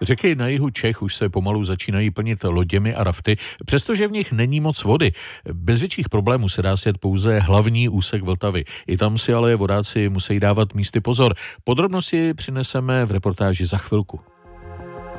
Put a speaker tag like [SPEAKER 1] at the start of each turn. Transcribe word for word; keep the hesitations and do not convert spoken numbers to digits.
[SPEAKER 1] Řeky na jihu Čech už se pomalu začínají plnit loděmi a rafty, přestože v nich není moc vody. Bez větších problémů se dá sjet pouze hlavní úsek Vltavy. I tam si ale vodáci musí dávat místy pozor. Podrobnosti přineseme v reportáži za chvilku.